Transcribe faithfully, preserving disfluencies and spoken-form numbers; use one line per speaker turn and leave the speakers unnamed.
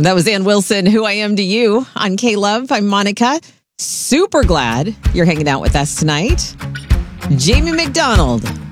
That was Ann Wilson, Who I Am to You on K-Love. I'm Monica. Super glad you're hanging out with us tonight. Jamie McDonald